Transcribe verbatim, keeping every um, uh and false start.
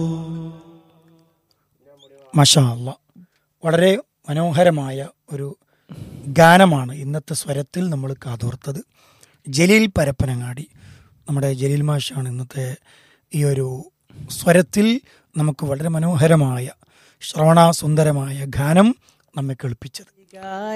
മാഷാ അല്ലാ, വളരെ മനോഹരമായ ഒരു ഗാനമാണ് ഇന്നത്തെ സ്വരത്തിൽ നമ്മൾ കാതോർത്തത്. ജലീൽ പരപ്പനങ്ങാടി, നമ്മുടെ ജലീൽ മാഷാണ് ഇന്നത്തെ ഈ ഒരു സ്വരത്തിൽ നമുക്ക് വളരെ മനോഹരമായ ശ്രവണ സുന്ദരമായ ഗാനം നമ്മെ കേൾപ്പിച്ചത്.